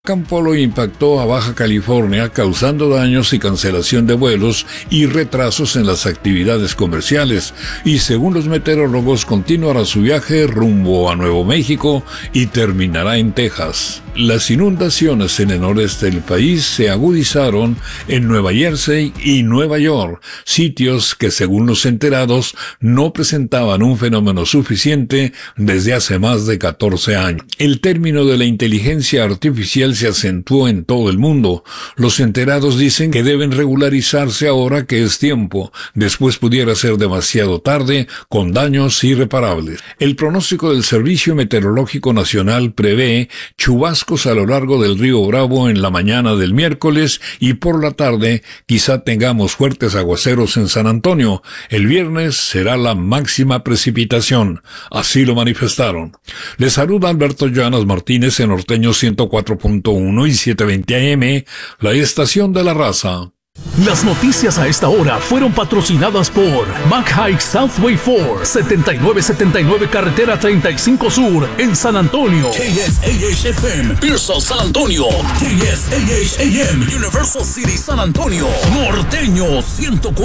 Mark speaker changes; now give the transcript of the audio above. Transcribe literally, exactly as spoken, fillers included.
Speaker 1: El Polo impactó a Baja California, causando daños y cancelación de vuelos y retrasos en las actividades comerciales, y según los meteorólogos continuará su viaje rumbo a Nuevo México y terminará en Texas. Las inundaciones en el noreste del país se agudizaron en Nueva Jersey y Nueva York, sitios que según los enterados no presentaban un fenómeno suficiente desde hace más de catorce años. El término de la inteligencia artificial se acentuó en todo el mundo. Los enterados dicen que deben regularizarse ahora que es tiempo, después pudiera ser demasiado tarde, con daños irreparables. El pronóstico del Servicio Meteorológico Nacional prevé chubascos a lo largo del río Bravo en la mañana del miércoles y por la tarde quizá tengamos fuertes aguaceros en San Antonio. El viernes será la máxima precipitación. Así lo manifestaron. Les saluda Alberto Llanas Martínez en Norteño ciento cuatro punto uno y setecientos veinte A M, la estación de la raza.
Speaker 2: Las noticias a esta hora fueron patrocinadas por McHike Southway Ford, setenta y nueve setenta y nueve Carretera treinta y cinco Sur, en San Antonio.
Speaker 3: K S A H F M, Pearsall, San Antonio. K S A H A M, Universal City, San Antonio. Norteño ciento cuatro.